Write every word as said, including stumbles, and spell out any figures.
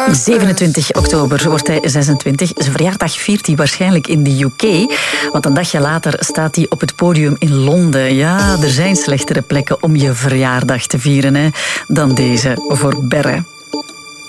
zevenentwintig oktober wordt hij zesentwintig. Zijn verjaardag viert hij waarschijnlijk in de U K. Want een dagje later staat hij op het podium in Londen. Ja, er zijn slechtere plekken om je verjaardag te vieren hè, dan deze voor Berre.